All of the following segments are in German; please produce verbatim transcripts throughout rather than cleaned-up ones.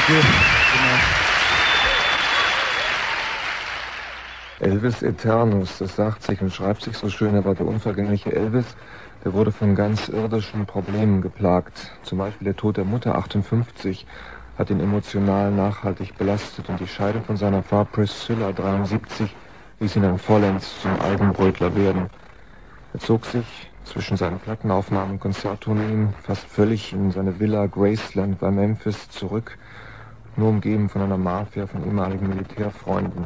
you. Elvis Eternus, das sagt sich und schreibt sich so schön, aber der unvergängliche Elvis, der wurde von ganz irdischen Problemen geplagt. Zum Beispiel der Tod der Mutter achtundfünfzig hat ihn emotional nachhaltig belastet und die Scheidung von seiner Frau Priscilla dreiundsiebzig ließ ihn dann vollends zum Eigenbrötler werden. Er zog sich zwischen seinen Plattenaufnahmen und Konzerttourneen fast völlig in seine Villa Graceland bei Memphis zurück, nur umgeben von einer Mafia von ehemaligen Militärfreunden.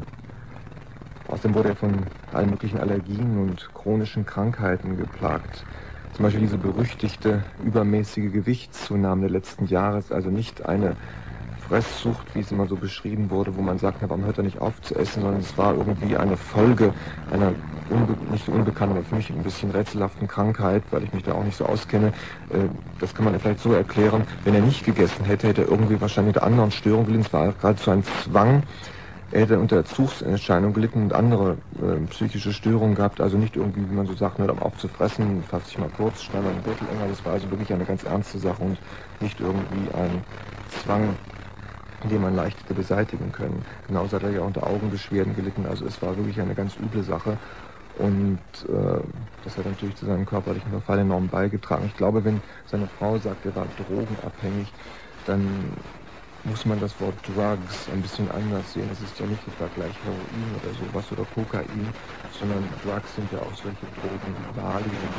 Außerdem wurde er von allen möglichen Allergien und chronischen Krankheiten geplagt. Zum Beispiel diese berüchtigte übermäßige Gewichtszunahme der letzten Jahre ist also nicht eine Fresssucht, wie es immer so beschrieben wurde, wo man sagt, na, warum hört er nicht auf zu essen, sondern es war irgendwie eine Folge einer unbe nicht unbekannten, aber für mich ein bisschen rätselhaften Krankheit, weil ich mich da auch nicht so auskenne. Äh, das kann man vielleicht so erklären, wenn er nicht gegessen hätte, hätte er irgendwie wahrscheinlich mit anderen Störungen gelitten. Es war geradezu ein Zwang. Er hätte unter Entzugserscheinungen gelitten und andere äh, psychische Störungen gehabt, also nicht irgendwie, wie man so sagt, hört auf zu fressen, fasst sich mal kurz, schneid mal den Gürtel enger. Das war also wirklich eine ganz ernste Sache und nicht irgendwie ein Zwang, den man leicht hätte beseitigen können. Genauso hat er ja unter Augenbeschwerden gelitten, also es war wirklich eine ganz üble Sache und äh, das hat natürlich zu seinem körperlichen Verfall enorm beigetragen. Ich glaube, wenn seine Frau sagt, er war drogenabhängig, dann muss man das Wort Drugs ein bisschen anders sehen. Das ist ja nicht etwa gleich Heroin oder sowas oder Kokain, sondern Drugs sind ja auch solche Drogen wie Valium,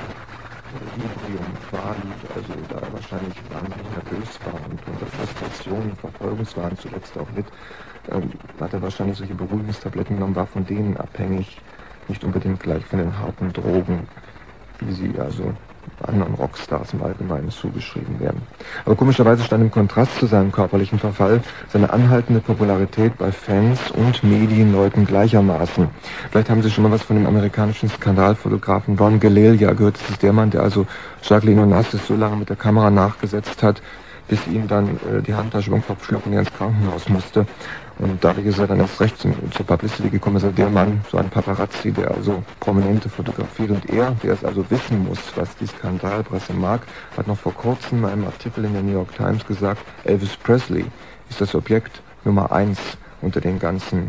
Librium, Qualit, also da er wahrscheinlich wahnsinnig nervös war und unter Frustration und Verfolgungswahn zuletzt auch mit, ähm, hat er wahrscheinlich solche Beruhigungstabletten genommen, war von denen abhängig, nicht unbedingt gleich von den harten Drogen, wie sie also anderen Rockstars im Allgemeinen zugeschrieben werden. Aber komischerweise stand im Kontrast zu seinem körperlichen Verfall seine anhaltende Popularität bei Fans und Medienleuten gleichermaßen. Vielleicht haben Sie schon mal was von dem amerikanischen Skandalfotografen Ron Galleglia gehört. Das ist der Mann, der also Jacqueline Onassis so lange mit der Kamera nachgesetzt hat, bis ihm dann äh, die Handtasche beim Kopf schlug und er ins Krankenhaus musste. Und dadurch ist er dann erst recht zum, zur Publicity gekommen, ist er der Mann, so ein Paparazzi, der also Prominente fotografiert. Und er, der es also wissen muss, was die Skandalpresse mag, hat noch vor kurzem in einem Artikel in der New York Times gesagt, Elvis Presley ist das Objekt Nummer eins unter den ganzen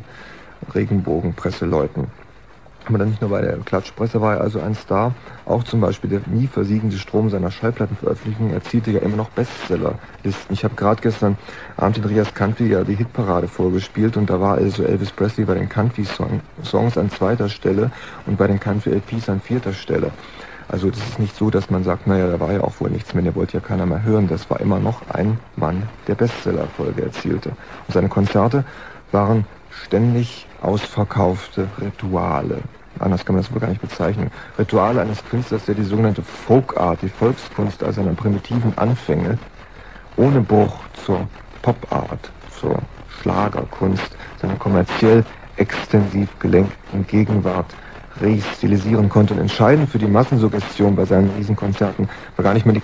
Regenbogenpresseleuten. Aber dann nicht nur bei der Klatschpresse war er also ein Star, auch zum Beispiel der nie versiegende Strom seiner Schallplattenveröffentlichungen erzielte ja immer noch Bestsellerlisten. Ich habe gerade gestern Abend in Rias Country ja die Hitparade vorgespielt und da war also Elvis Presley bei den Country-Songs an zweiter Stelle und bei den Country-L Ps an vierter Stelle. Also das ist nicht so, dass man sagt, naja, da war ja auch wohl nichts mehr, der wollte ja keiner mehr hören. Das war immer noch ein Mann, der Bestsellererfolge erzielte. Und seine Konzerte waren ständig ausverkaufte Rituale. Anders kann man das wohl gar nicht bezeichnen. Rituale eines Künstlers, der die sogenannte Folkart, die Volkskunst aus seiner primitiven Anfänge, ohne Bruch zur Popart, zur Schlagerkunst, seiner kommerziell extensiv gelenkten Gegenwart restilisieren konnte. Und entscheidend für die Massensuggestion bei seinen Riesenkonzerten war gar nicht mehr die